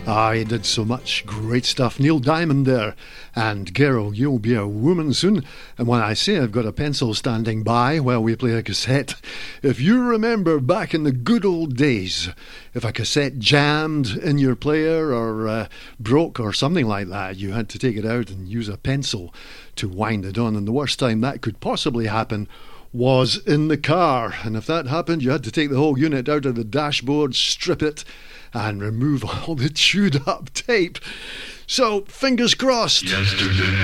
Ah, he did so much great stuff. Neil Diamond there. And girl, you'll be a woman soon. And when I say I've got a pencil standing by while we play a cassette, if you remember back in the good old days, if a cassette jammed in your player or broke or something like that, you had to take it out and use a pencil to wind it on. And the worst time that could possibly happen was in the car. And if that happened, you had to take the whole unit out of the dashboard, strip it, and remove all the chewed up tape. So, fingers crossed. Yesterday.